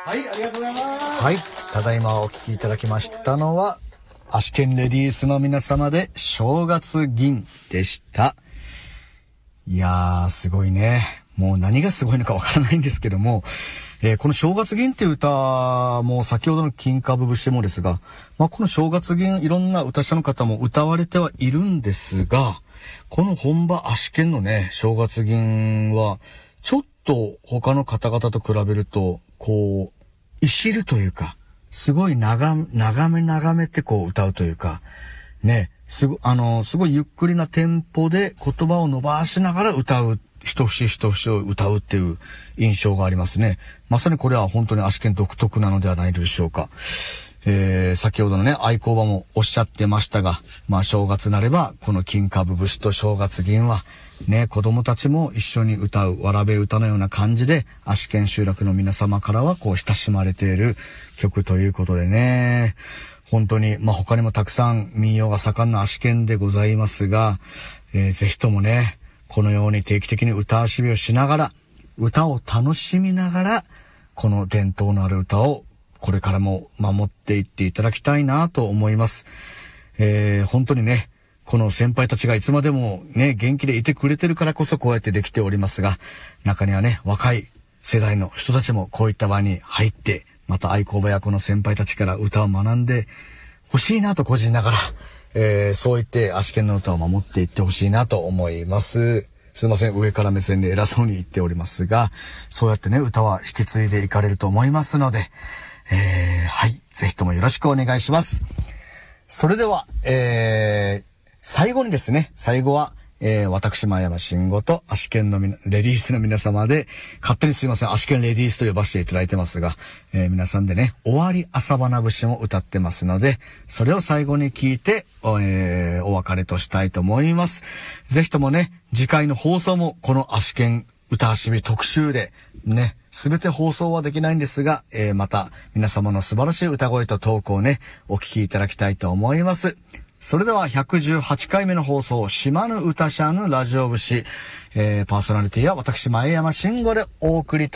はい、ありがとうございます。 はい、ただいまお聞きいただきましたのは、足剣レディースの皆様で正月銀でした。いやー、すごいね。もう何がすごいのかわからないんですけども、この正月銀っていう歌も先ほどの金株節もですが、この正月銀いろんな歌者の方も歌われてはいるんですが、この本場足剣のね、正月銀は、ちょっと他の方々と比べると、こう、いしるというか、すごい長めってこう歌うというか、ね、すごいゆっくりなテンポで言葉を伸ばしながら歌う、一節一節を歌うっていう印象がありますね。まさにこれは本当に足剣独特なのではないでしょうか。先ほどのね、愛好場もおっしゃってましたが、正月なれば、この金株節と正月銀は、ね、子供たちも一緒に歌う、わらべ歌のような感じで、足剣集落の皆様からは、こう、親しまれている曲ということでね、本当に、他にもたくさん民謡が盛んな足剣でございますが、ぜひともね、このように定期的に歌遊びをしながら、歌を楽しみながら、この伝統のある歌を、これからも守っていっていただきたいなと思います。本当にね、この先輩たちがいつまでもね、元気でいてくれてるからこそこうやってできておりますが、中にはね、若い世代の人たちもこういった場に入って、また愛好場やこの先輩たちから歌を学んでほしいなと個人ながら、そう言って足剣の歌を守っていってほしいなと思います。すいません、上から目線で偉そうに言っておりますが、そうやってね、歌は引き継いでいかれると思いますので、はい、ぜひともよろしくお願いします。それでは、最後にですね、最後は、私、前山慎吾と足剣のレディースの皆様で、勝手にすいません、足剣レディースと呼ばせていただいてますが、皆さんでね、終わり朝花節も歌ってますので、それを最後に聞いて、お別れとしたいと思います。ぜひともね、次回の放送もこの足剣歌遊び特集で、ね、すべて放送はできないんですが、また皆様の素晴らしい歌声とトークをね、お聞きいただきたいと思います。それでは118回目の放送、島ぬ歌者ぬラジオ節、パーソナリティは私前山慎吾でお送りいた